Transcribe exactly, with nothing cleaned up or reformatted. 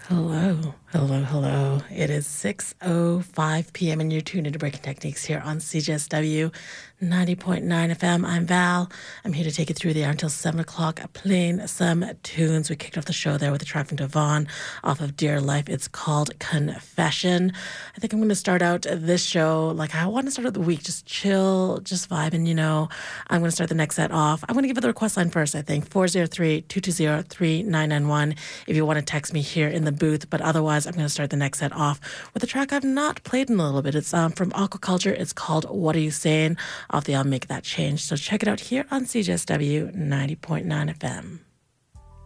Hello, hello, hello. It is six oh five p.m. and you're tuned into Breaking Techniques here on C J S W ninety point nine F M. I'm Val. I'm here to take you through the hour until seven o'clock, playing some tunes. We kicked off the show there with a track from Devon off of Dear Life. It's called Confession. I think I'm going to start out this show like I want to start out the week, just chill, just vibing, you know. I'm going to start the next set off. I'm going to give it the request line first, I think, four oh three, two two zero, three nine nine one if you want to text me here in the booth. But otherwise, I'm going to start the next set off with a track I've not played in a little bit. It's um, from Aquaculture. It's called What Are You Saying? Off the album Make That Change. So check it out here on C J S W ninety point nine F M.